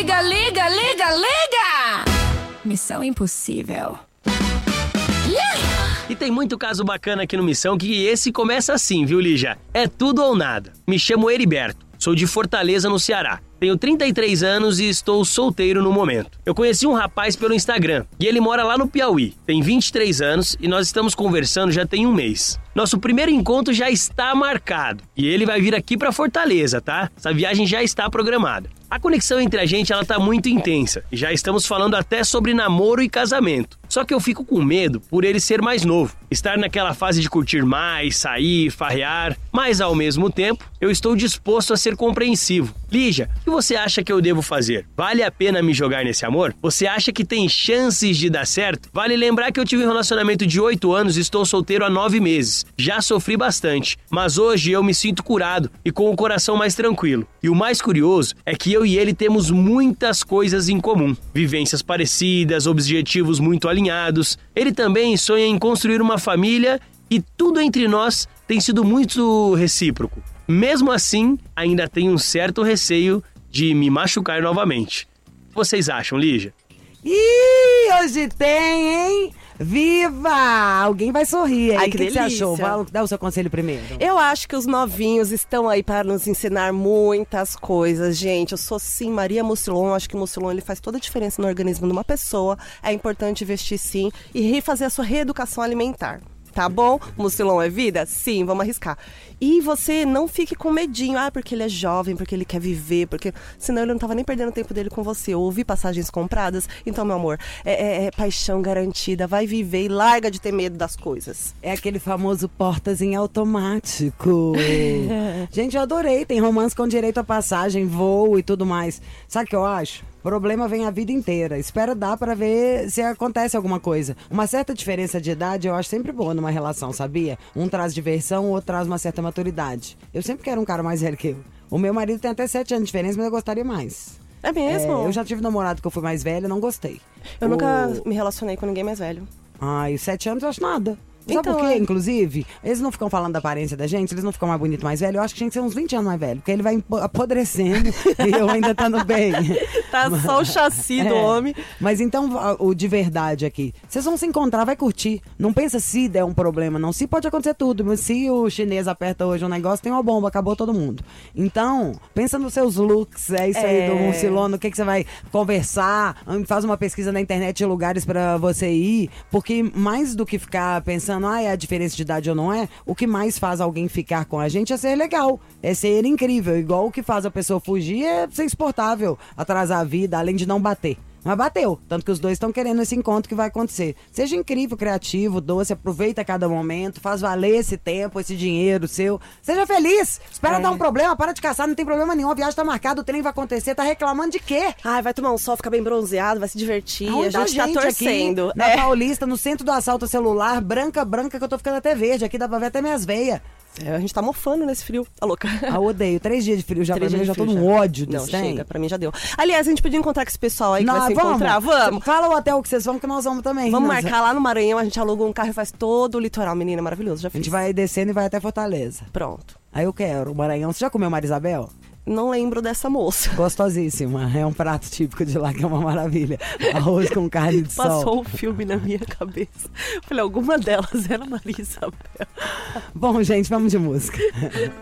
Liga, liga, liga, liga! Missão Impossível. E tem muito caso bacana aqui no Missão que esse começa assim, viu, Lígia? É tudo ou nada. Me chamo Heriberto, sou de Fortaleza, no Ceará. Tenho 33 anos e estou solteiro no momento. Eu conheci um rapaz pelo Instagram e ele mora lá no Piauí. Tem 23 anos e nós estamos conversando já tem um mês. Nosso primeiro encontro já está marcado e ele vai vir aqui para Fortaleza, tá? Essa viagem já está programada. A conexão entre a gente, ela tá muito intensa e já estamos falando até sobre namoro e casamento. Só que eu fico com medo por ele ser mais novo, estar naquela fase de curtir mais, sair, farrear, mas ao mesmo tempo eu estou disposto a ser compreensivo. Lígia, o que você acha que eu devo fazer? Vale a pena me jogar nesse amor? Você acha que tem chances de dar certo? Vale lembrar que eu tive um relacionamento de 8 anos e estou solteiro há 9 meses. Já sofri bastante, mas hoje eu me sinto curado e com o coração mais tranquilo. E o mais curioso é que eu e ele temos muitas coisas em comum. Vivências parecidas, objetivos muito alinhados. Ele também sonha em construir uma família e tudo entre nós tem sido muito recíproco. Mesmo assim, ainda tenho um certo receio de me machucar novamente. O que vocês acham, Lígia? Ih, hoje tem, hein? Viva! Alguém vai sorrir aí. Ai, O que que você delícia. achou? Dá o seu conselho primeiro. Eu acho que os novinhos estão aí para nos ensinar muitas coisas, gente. Eu sou sim Maria Mucilon, eu acho que o Mucilon ele faz toda a diferença no organismo de uma pessoa. É importante investir sim e refazer a sua reeducação alimentar. Tá bom? Mucilon é vida? Sim, vamos arriscar. E você não fique com medinho. Ah, porque ele é jovem, porque ele quer viver, porque senão ele não tava nem perdendo tempo dele com você. Eu ouvi passagens compradas. Então, meu amor, é paixão garantida. Vai viver e larga de ter medo das coisas. É aquele famoso portas em automático. Gente, eu adorei. Tem romance com direito a passagem, voo e tudo mais. Sabe o que eu acho? Problema vem a vida inteira. Espera dar pra ver se acontece alguma coisa. Uma certa diferença de idade eu acho sempre boa numa relação, sabia? Um traz diversão, o outro traz uma certa maturidade. Eu sempre quero um cara mais velho que eu. O meu marido tem até 7 anos de diferença, mas eu gostaria mais. É mesmo? Eu já tive namorado que eu fui mais velha, não gostei. Eu nunca me relacionei com ninguém mais velho. Ai, 7 anos eu acho nada. Sabe Então, por quê, inclusive? Eles não ficam falando da aparência da gente, eles não ficam mais bonitos, mais velho. Eu acho que tinha que ser uns 20 anos mais velho, porque ele vai apodrecendo e eu ainda estando bem. Tá só o chassi do homem. Mas então, o de verdade aqui, vocês vão se encontrar, vai curtir. Não pensa se der um problema, não. Se pode acontecer tudo, mas se o chinês aperta hoje um negócio, tem uma bomba, acabou todo mundo. Então, pensa nos seus looks, é isso aí do Mucilon, no que você vai conversar, faz uma pesquisa na internet de lugares pra você ir, porque mais do que ficar pensando, é a diferença de idade ou não é, o que mais faz alguém ficar com a gente é ser legal, é ser incrível. Igual o que faz a pessoa fugir é ser exportável, atrasar a vida, além de não bater. Mas bateu, tanto que os dois estão querendo esse encontro que vai acontecer. Seja incrível, criativo, doce, aproveita cada momento, faz valer esse tempo, esse dinheiro seu. Seja feliz, espera dar um problema, para de caçar, não tem problema nenhum, a viagem tá marcada, o trem vai acontecer, tá reclamando de quê? Ai, vai tomar um sol, ficar bem bronzeado, vai se divertir, Aonde a gente tá torcendo. Aqui, na Paulista, no centro do assalto celular, branca, que eu tô ficando até verde, aqui dá pra ver até minhas veias. A gente tá mofando nesse frio, tá louca? Ah, eu odeio. 3 dias de frio já, pra mim, eu já tô num ódio desse trem. Não, chega, pra mim já deu. Aliás, a gente podia encontrar com esse pessoal aí que vai se encontrar. Vamos! Fala o hotel que vocês vão, que nós vamos também. Vamos marcar lá no Maranhão, a gente aluga um carro e faz todo o litoral, menina, maravilhoso, já fiz. A gente vai descendo e vai até Fortaleza. Pronto. Aí eu quero, o Maranhão. Você já comeu Marisabel? Não lembro dessa moça. Gostosíssima. É um prato típico de lá que é uma maravilha. Arroz com carne de sol. Passou um filme na minha cabeça. Falei, alguma delas era Maria Isabel. Bom, gente, vamos de música.